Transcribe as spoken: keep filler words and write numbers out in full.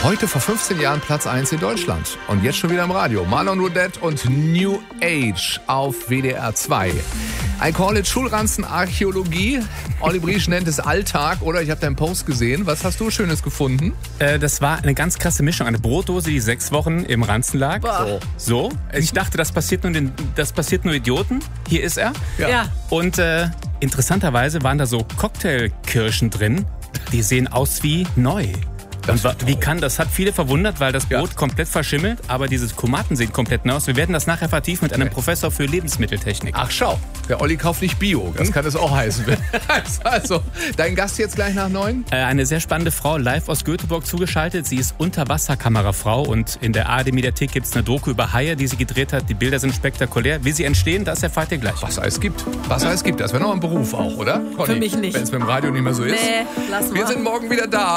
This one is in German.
Heute vor fünfzehn Jahren Platz eins in Deutschland. Und jetzt schon wieder im Radio. Marlon Roudette und New Age auf W D R zwei. I call it Schulranzen Archäologie. Olli Briesch nennt es Alltag, oder? Ich habe deinen Post gesehen. Was hast du Schönes gefunden? Äh, das war eine ganz krasse Mischung. Eine Brotdose, die sechs Wochen im Ranzen lag. Boah. So. Ich dachte, das passiert nur, den, das passiert nur Idioten. Hier ist er. Ja. Ja. Und äh, interessanterweise waren da so Cocktailkirschen drin. Die sehen aus wie neu. Das Und wa- ist toll. wie kann das? Hat viele verwundert, weil das Ja. Brot komplett verschimmelt, aber diese Tomaten sehen komplett neu aus. Wir werden das nachher vertiefen mit einem Professor für Lebensmitteltechnik. Ach schau, der Olli kauft nicht Bio. Das kann es auch heißen. Also, dein Gast jetzt gleich nach neun? Äh, eine sehr spannende Frau, live aus Göteborg zugeschaltet. Sie ist Unterwasserkamerafrau und in der A R D-Mediathek gibt es eine Doku über Haie, die sie gedreht hat. Die Bilder sind spektakulär. Wie sie entstehen, das erfahrt ihr gleich. Was es gibt. Was es gibt. Das wäre noch ein Beruf auch, oder? Conny, Für mich nicht. Wenn es mit dem Radio nicht mehr so ist. Nee, lass mal. Wir sind morgen wieder da.